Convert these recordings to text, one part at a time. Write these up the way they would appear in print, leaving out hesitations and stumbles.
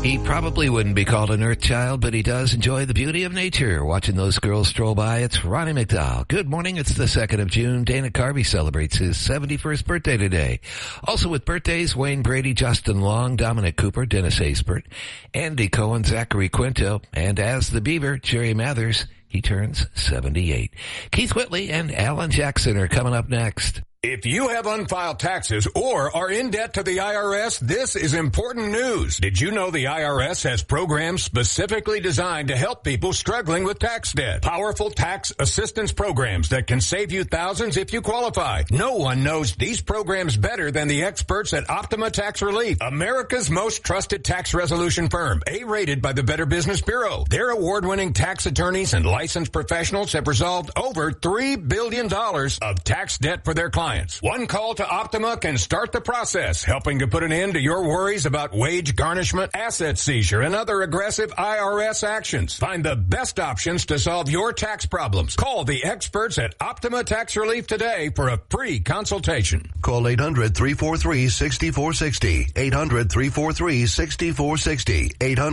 He probably wouldn't be called an earth child, but he does enjoy the beauty of nature. Watching those girls stroll by, it's Ronnie McDowell. Good morning, it's the 2nd of June. Dana Carvey celebrates his 71st birthday today. Also with birthdays, Wayne Brady, Justin Long, Dominic Cooper, Dennis Haysbert, Andy Cohen, Zachary Quinto, and as the Beaver, Jerry Mathers, he turns 78. Keith Whitley and Alan Jackson are coming up next. If you have unfiled taxes or are in debt to the IRS, this is important news. Did you know the IRS has programs specifically designed to help people struggling with tax debt? Powerful tax assistance programs that can save you thousands if you qualify. No one knows these programs better than the experts at Optima Tax Relief, America's most trusted tax resolution firm, A-rated by the Better Business Bureau. Their award-winning tax attorneys and licensed professionals have resolved over $3 billion of tax debt for their clients. One call to Optima can start the process, helping to put an end to your worries about wage garnishment, asset seizure, and other aggressive IRS actions. Find the best options to solve your tax problems. Call the experts at Optima Tax Relief today for a free consultation. Call 800-343-6460. 800-343-6460.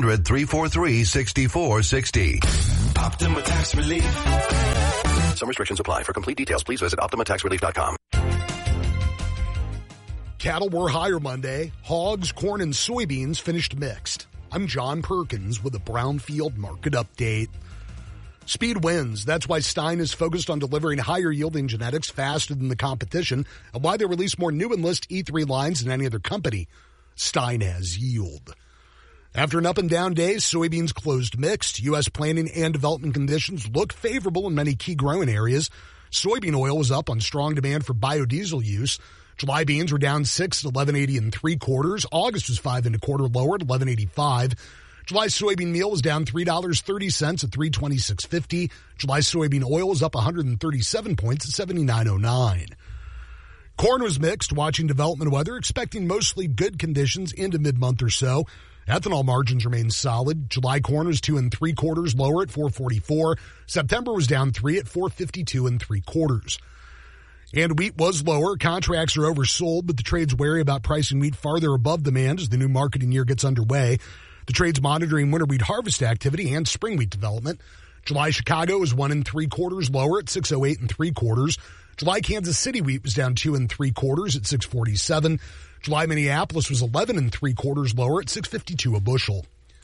800-343-6460. Optima Tax Relief. Some restrictions apply. For complete details, please visit OptimaTaxRelief.com. Cattle were higher Monday. Hogs, corn, and soybeans finished mixed. I'm John Perkins with a Brownfield market update. Speed wins. That's why Stein is focused on delivering higher yielding genetics faster than the competition and why they release more new Enlist E3 lines than any other company. Stein has yield. After an up and down day, soybeans closed mixed. U.S. planting and development conditions look favorable in many key growing areas. Soybean oil was up on strong demand for biodiesel use. July beans were down 6 at 11.80 3/4. August was 5 1/4 lower at 11.85. July soybean meal was down $3.30 at $3.2650. July soybean oil was up 137 points at 79.09. Corn was mixed, watching development weather, expecting mostly good conditions into mid-month or so. Ethanol margins remain solid. July corn was 2 3/4 lower at $4.44. September was down 3 at $4.52 3/4. And wheat was lower. Contracts are oversold, but the trade's wary about pricing wheat farther above demand as the new marketing year gets underway. The trade's monitoring winter wheat harvest activity and spring wheat development. July Chicago was 1 3/4 lower at $6.08 3/4. July Kansas City wheat was down 2 3/4 at $6.47. July Minneapolis was 11 3/4 lower at $6.52 a bushel.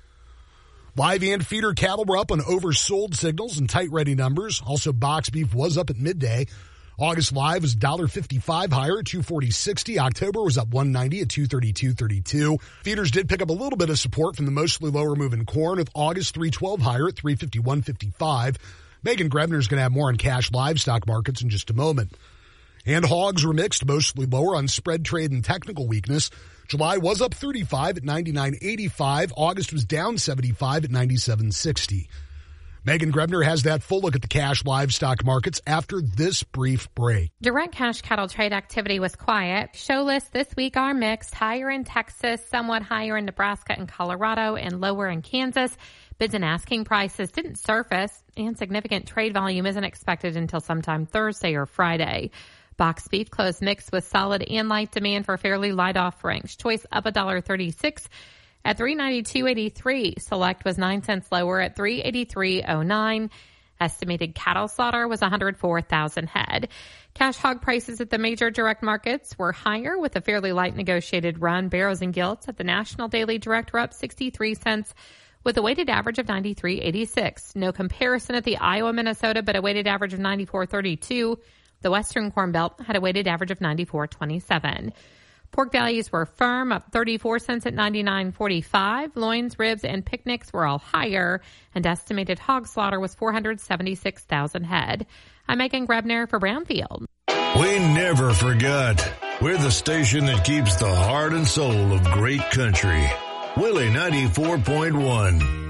Live and feeder cattle were up on oversold signals and tight ready numbers. Also, box beef was up at midday. August live was $1.55 higher at $2.40.60. October was up $1.90 at $2.32.32. Feeders did pick up a little bit of support from the mostly lower moving corn, with August $3.12 higher at $3.51.55. Megan Grebner's going to have more on cash livestock markets in just a moment. And hogs were mixed, mostly lower on spread trade and technical weakness. July was up 35 at 99.85. August was down 75 at 97.60. Megan Grebner has that full look at the cash livestock markets after this brief break. Direct cash cattle trade activity was quiet. Show lists this week are mixed. Higher in Texas, somewhat higher in Nebraska and Colorado, and lower in Kansas. Bids and asking prices didn't surface, and significant trade volume isn't expected until sometime Thursday or Friday. Box beef closed mixed with solid and light demand for fairly light offerings. Choice up $1.36 at $392.83. Select was 9 cents lower at $383.09. Estimated cattle slaughter was 104,000 head. Cash hog prices at the major direct markets were higher with a fairly light negotiated run. Barrows and Gilts at the National Daily Direct were up 63 cents with a weighted average of 93.86. No comparison at the Iowa, Minnesota, but a weighted average of 94.32. The Western Corn Belt had a weighted average of 94.27. Pork values were firm, up 34 cents at 99.45. Loins, ribs, and picnics were all higher, and estimated hog slaughter was 476,000 head. I'm Megan Grebner for Brownfield. We never forgot. We're the station that keeps the heart and soul of great country. Willie 94.1.